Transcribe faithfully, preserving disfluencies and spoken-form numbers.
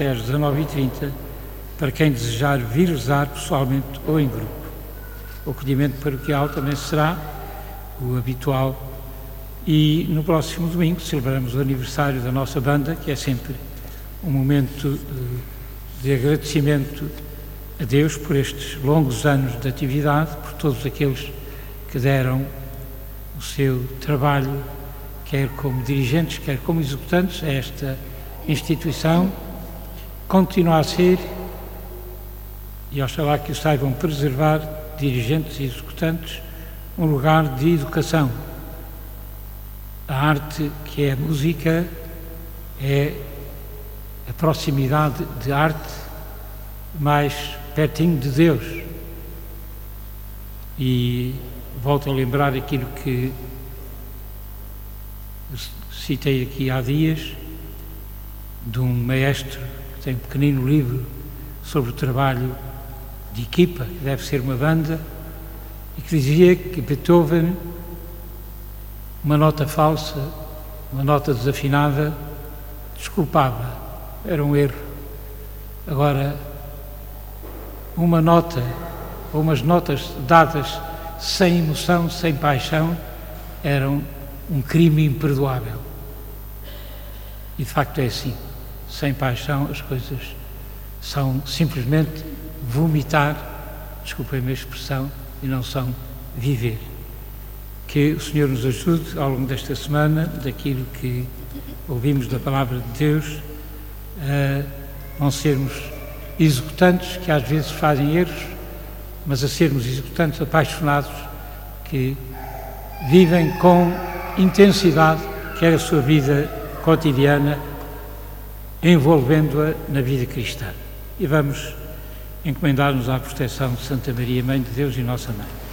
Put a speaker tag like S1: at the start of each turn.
S1: até às dezanove e trinta, para quem desejar vir rezar pessoalmente ou em grupo. O acolhimento paroquial também será o habitual e no próximo domingo celebramos o aniversário da nossa banda, que é sempre um momento de agradecimento a Deus por estes longos anos de atividade, por todos aqueles que deram o seu trabalho, quer como dirigentes, quer como executantes, a esta instituição. Continua a ser, e oxalá que o saibam preservar, dirigentes e executantes, um lugar de educação. A arte, que é a música, é a proximidade de arte mais pertinho de Deus. E volto a lembrar aquilo que citei aqui há dias, de um maestro que tem um pequenino livro sobre o trabalho de equipa, que deve ser uma banda, e que dizia que Beethoven, uma nota falsa, uma nota desafinada, desculpava, era um erro. Agora, uma nota, ou umas notas dadas sem emoção, sem paixão, eram um crime imperdoável. E de facto é assim, sem paixão as coisas são simplesmente vomitar, desculpem-me a expressão, e não são viver. Que o Senhor nos ajude ao longo desta semana, daquilo que ouvimos da Palavra de Deus, a não sermos executantes que às vezes fazem erros, mas a sermos executantes apaixonados que vivem com intensidade, quer a sua vida cotidiana, envolvendo-a na vida cristã. E vamos encomendar-nos à proteção de Santa Maria, Mãe de Deus e Nossa Mãe.